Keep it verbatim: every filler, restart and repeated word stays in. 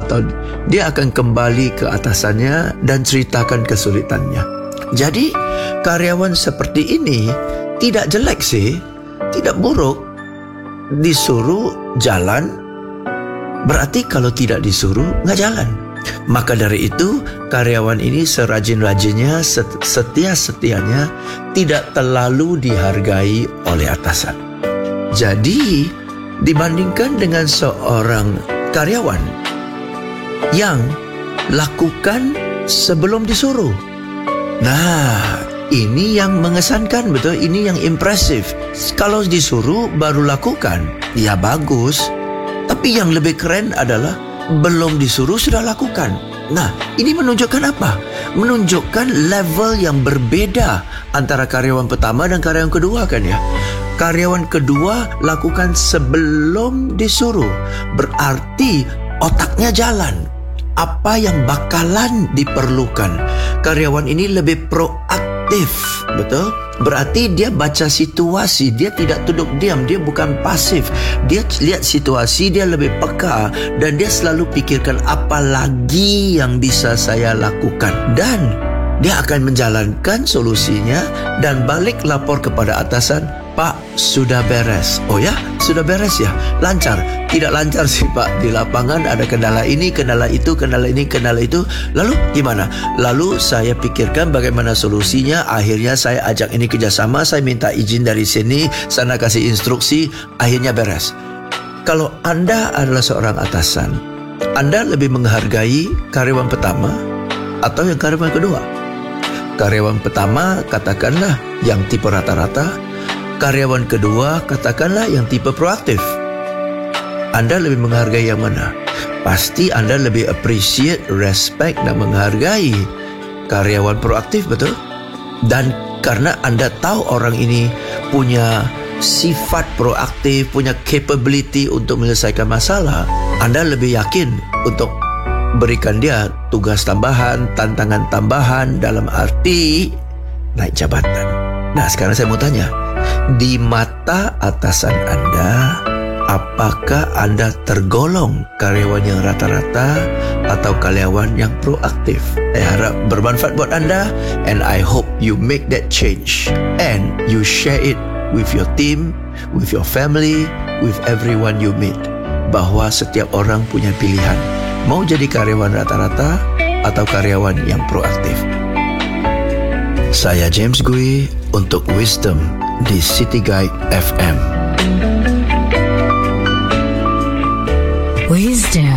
atau dia akan kembali ke atasannya dan ceritakan kesulitannya. Jadi karyawan seperti ini tidak jelek sih, tidak buruk. Disuruh jalan, berarti kalau tidak disuruh nggak jalan. Maka dari itu karyawan ini serajin-rajinnya, setia-setianya tidak terlalu dihargai oleh atasan. Jadi dibandingkan dengan seorang karyawan yang lakukan sebelum disuruh, nah ini yang mengesankan, betul. Ini yang impresif. Kalau disuruh baru lakukan, ya bagus. Tapi yang lebih keren adalah belum disuruh sudah lakukan. Nah, ini menunjukkan apa? Menunjukkan level yang berbeda antara karyawan pertama dan karyawan kedua, kan ya? Karyawan kedua lakukan sebelum disuruh, berarti otaknya jalan. Apa yang bakalan diperlukan? Karyawan ini lebih proaktif, betul? Berarti dia baca situasi, dia tidak duduk diam, dia bukan pasif. Dia lihat situasi, dia lebih peka dan dia selalu pikirkan apa lagi yang bisa saya lakukan. Dan dia akan menjalankan solusinya dan balik lapor kepada atasan, Pak, sudah beres. Oh ya, sudah beres ya? Lancar? Tidak lancar sih Pak, di lapangan ada kendala ini, kendala itu, kendala ini, kendala itu. Lalu gimana? Lalu saya pikirkan bagaimana solusinya. Akhirnya saya ajak ini kerjasama, saya minta izin dari sini, sana kasih instruksi, akhirnya beres. Kalau Anda adalah seorang atasan, Anda lebih menghargai karyawan pertama atau yang karyawan kedua? Karyawan pertama katakanlah yang tipe rata-rata, karyawan kedua katakanlah yang tipe proaktif. Anda lebih menghargai yang mana? Pasti Anda lebih appreciate, respect dan menghargai karyawan proaktif, betul? Dan karena Anda tahu orang ini punya sifat proaktif, punya capability untuk menyelesaikan masalah, Anda lebih yakin untuk berikan dia tugas tambahan, tantangan tambahan dalam arti naik jabatan. Nah, sekarang saya mau tanya, di mata atasan Anda, apakah Anda tergolong karyawan yang rata-rata atau karyawan yang proaktif? Saya harap bermanfaat buat Anda, and I hope you make that change and you share it with your team, with your family, with everyone you meet. Bahwa setiap orang punya pilihan, mau jadi karyawan rata-rata atau karyawan yang proaktif. Saya James Gui untuk Wisdom di City Guide F M. Wisdom.